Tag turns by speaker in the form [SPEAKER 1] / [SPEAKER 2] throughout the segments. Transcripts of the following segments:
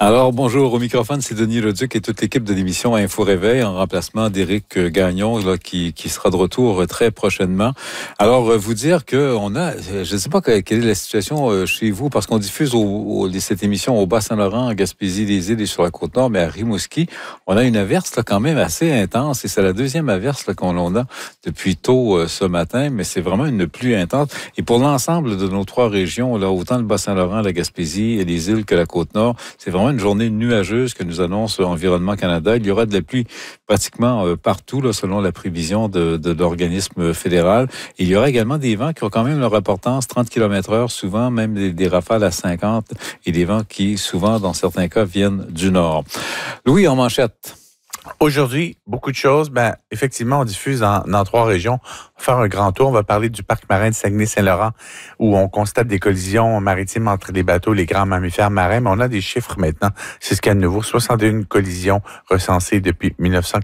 [SPEAKER 1] Alors, bonjour. Au microphone, c'est Denis Leduc et toute l'équipe de l'émission Info Réveil en remplacement d'Éric Gagnon, là, qui sera de retour très prochainement. Alors, vous dire que on a, je ne sais pas quelle est la situation chez vous, parce qu'on diffuse cette émission au Bas-Saint-Laurent, en Gaspésie-les-Îles et sur la Côte-Nord, mais à Rimouski, on a une averse là, quand même assez intense et c'est la deuxième averse là, qu'on a depuis tôt ce matin, mais c'est vraiment une pluie intense. Et pour l'ensemble de nos trois régions, là, autant le Bas-Saint-Laurent, la Gaspésie et les îles que la Côte-Nord, c'est vraiment une journée nuageuse que nous annonce Environnement Canada. Il y aura de la pluie pratiquement partout, là, selon la prévision de l'organisme fédéral. Et il y aura également des vents qui ont quand même leur importance, 30 km/h, souvent même des rafales à 50 et des vents qui, souvent, dans certains cas, viennent du nord. Louis, en manchette.
[SPEAKER 2] Aujourd'hui, beaucoup de choses. Effectivement, on diffuse dans trois régions. On va faire un grand tour. On va parler du parc marin de Saguenay-Saint-Laurent où on constate des collisions maritimes entre les bateaux, les grands mammifères marins. Mais on a des chiffres maintenant. C'est ce qu'il y a de nouveau. 61 collisions recensées depuis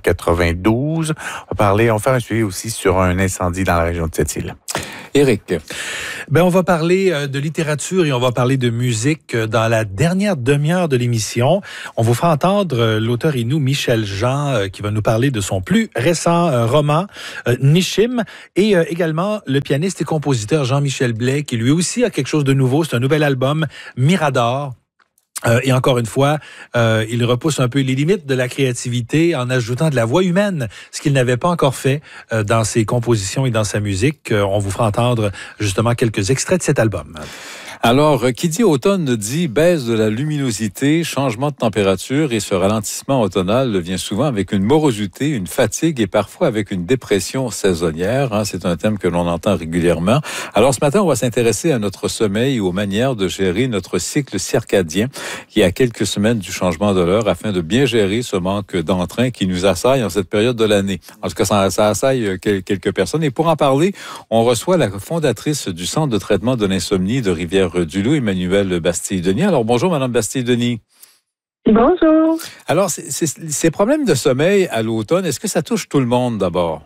[SPEAKER 2] 1992. On va faire un suivi aussi sur un incendie dans la région de Sept-Îles.
[SPEAKER 1] Éric.
[SPEAKER 3] On va parler de littérature et on va parler de musique dans la dernière demi-heure de l'émission. On vous fera entendre l'auteur inou Michel Jean qui va nous parler de son plus récent roman, Nishim, et également le pianiste et compositeur Jean-Michel Blais qui lui aussi a quelque chose de nouveau. C'est un nouvel album, Mirador. Et encore une fois, il repousse un peu les limites de la créativité en ajoutant de la voix humaine, ce qu'il n'avait pas encore fait dans ses compositions et dans sa musique. On vous fera entendre justement quelques extraits de cet album.
[SPEAKER 1] Alors, qui dit automne dit baisse de la luminosité, changement de température et ce ralentissement automnal vient souvent avec une morosité, une fatigue et parfois avec une dépression saisonnière. C'est un thème que l'on entend régulièrement. Alors, ce matin, on va s'intéresser à notre sommeil et aux manières de gérer notre cycle circadien qui est à quelques semaines du changement de l'heure afin de bien gérer ce manque d'entrain qui nous assaille en cette période de l'année. En tout cas, ça assaille quelques personnes. Et pour en parler, on reçoit la fondatrice du Centre de traitement de l'insomnie de Rivière-du-Loup, Emmanuelle Bastille-Denis. Alors, bonjour, Madame Bastille-Denis.
[SPEAKER 4] Bonjour.
[SPEAKER 1] Alors, ces problèmes de sommeil à l'automne, est-ce que ça touche tout le monde d'abord?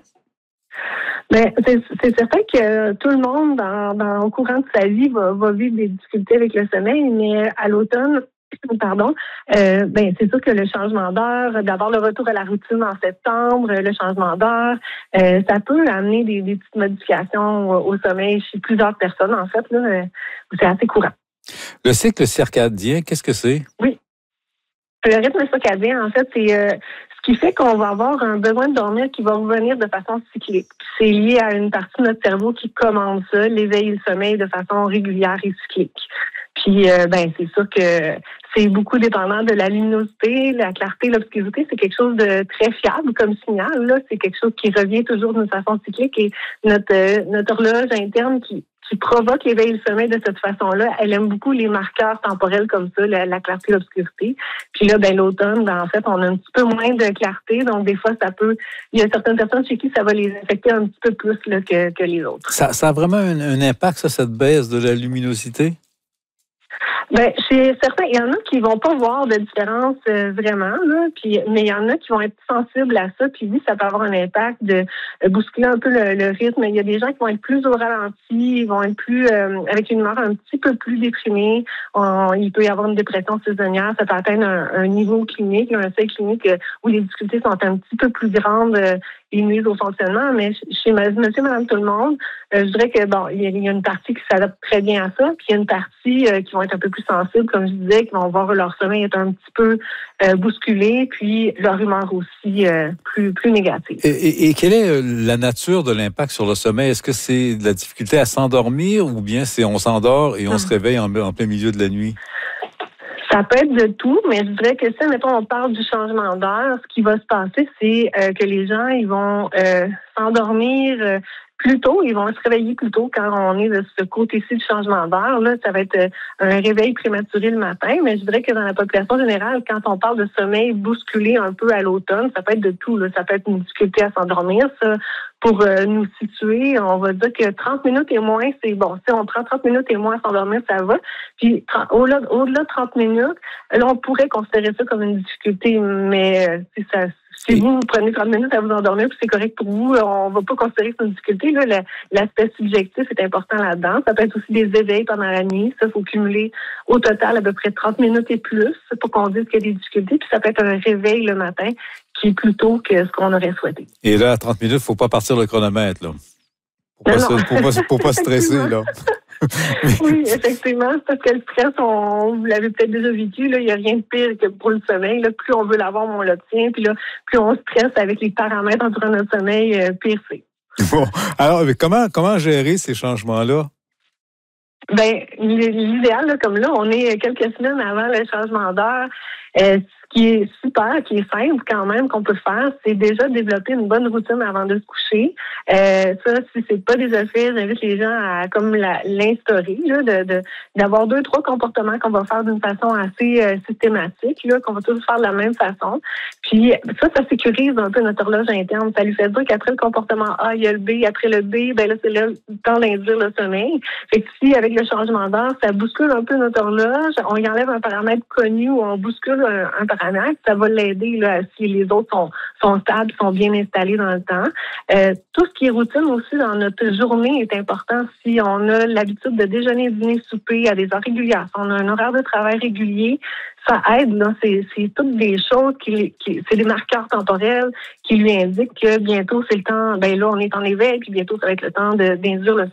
[SPEAKER 4] C'est certain que tout le monde, au courant de sa vie, va vivre des difficultés avec le sommeil, mais à l'automne, c'est sûr que le changement d'heure, d'abord le retour à la routine en septembre, le changement d'heure, ça peut amener des petites modifications au sommeil chez plusieurs personnes, en fait, là, c'est assez courant.
[SPEAKER 1] Le cycle circadien, qu'est-ce que c'est?
[SPEAKER 4] Oui. Le rythme circadien, en fait, c'est ce qui fait qu'on va avoir un besoin de dormir qui va revenir de façon cyclique. C'est lié à une partie de notre cerveau qui commande ça, l'éveil et le sommeil de façon régulière et cyclique. Puis, c'est sûr que c'est beaucoup dépendant de la luminosité, la clarté, l'obscurité. C'est quelque chose de très fiable comme signal. Là, c'est quelque chose qui revient toujours d'une façon cyclique et notre horloge interne qui provoque l'éveil et le sommeil de cette façon-là, elle aime beaucoup les marqueurs temporels comme ça, la clarté et l'obscurité. Puis là, l'automne, en fait, on a un petit peu moins de clarté, donc des fois, il y a certaines personnes chez qui ça va les affecter un petit peu plus là, que les autres.
[SPEAKER 1] Ça a vraiment un impact, ça, cette baisse de la luminosité?
[SPEAKER 4] Chez certains, il y en a qui vont pas voir de différence vraiment, là, mais il y en a qui vont être sensibles à ça, puis oui, ça peut avoir un impact de bousculer un peu le rythme. Il y a des gens qui vont être plus au ralenti, ils vont être plus avec une humeur un petit peu plus déprimée. Il peut y avoir une dépression saisonnière, ça peut atteindre un niveau clinique, un seuil clinique où les difficultés sont un petit peu plus grandes et nuisent au fonctionnement. Mais chez monsieur, madame, tout le monde, je dirais que il y a une partie qui s'adapte très bien à ça, puis il y a une partie qui vont être un peu plus sensibles, comme je disais, qui vont voir leur sommeil être un petit peu bousculé, puis leur humeur aussi plus négative.
[SPEAKER 1] Et quelle est la nature de l'impact sur le sommeil? Est-ce que c'est de la difficulté à s'endormir ou bien c'est on s'endort et on se réveille en plein milieu de la nuit?
[SPEAKER 4] Ça peut être de tout, mais je dirais que si, mettons, on parle du changement d'heure, ce qui va se passer, c'est que les gens, ils vont s'endormir plus tôt, ils vont se réveiller plus tôt quand on est de ce côté-ci du changement d'heure. Là, ça va être un réveil prématuré le matin, mais je dirais que dans la population générale, quand on parle de sommeil bousculé un peu à l'automne, ça peut être de tout. Là. Ça peut être une difficulté à s'endormir, ça. Pour nous situer, on va dire que 30 minutes et moins, c'est bon. Si on prend 30 minutes et moins à s'endormir, ça va. Puis au-delà de 30 minutes, là, on pourrait considérer ça comme une difficulté, mais Si vous prenez 30 minutes à vous endormir, puis c'est correct pour vous, on va pas considérer que c'est une difficulté. Là, l'aspect subjectif est important là-dedans. Ça peut être aussi des éveils pendant la nuit. Ça, il faut cumuler au total à peu près 30 minutes et plus pour qu'on dise qu'il y a des difficultés. Puis ça peut être un réveil le matin qui est plus tôt que ce qu'on aurait souhaité.
[SPEAKER 1] Et là, à 30 minutes, faut pas partir le chronomètre, là. Pour pas stresser, là.
[SPEAKER 4] Oui, effectivement, c'est parce que le stress, vous l'avez peut-être déjà vécu, là, il n'y a rien de pire que pour le sommeil. Là, plus on veut l'avoir, moins on l'obtient. Puis là, plus on stresse avec les paramètres entourant notre sommeil, pire c'est.
[SPEAKER 1] Bon. Alors, comment gérer ces changements-là?
[SPEAKER 4] Ben, l'idéal, là, comme là, on est quelques semaines avant le changement d'heure. Ce qui est super, qui est simple quand même qu'on peut faire, c'est déjà développer une bonne routine avant de se coucher. Ça, si c'est pas déjà fait, j'invite les gens à comme l'instaurer, là, d'avoir 2-3 comportements qu'on va faire d'une façon assez systématique, là, qu'on va tous faire de la même façon. Puis ça sécurise un peu notre horloge interne. Ça lui fait dire qu'après le comportement A, il y a le B. Après le B, ben là, c'est le temps d'induire le sommeil. Fait que si, avec le changement d'heure, ça bouscule un peu notre horloge, on y enlève un paramètre connu ou on bouscule un paramètre, ça va l'aider là, si les autres sont stables, sont bien installés dans le temps. Tout ce qui est routine aussi dans notre journée est important. Si on a l'habitude de déjeuner, dîner, souper à des heures régulières, si on a un horaire de travail régulier, ça aide. Là, c'est toutes des choses c'est des marqueurs temporels qui lui indiquent que bientôt c'est le temps. Ben là, on est en éveil, puis bientôt ça va être le temps d'induire le